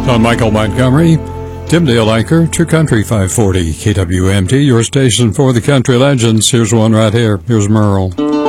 I'm Michael Montgomery, Tim Dale anchor, True Country 540, KWMT, your station for the country legends. Here's one right here. Here's Merle.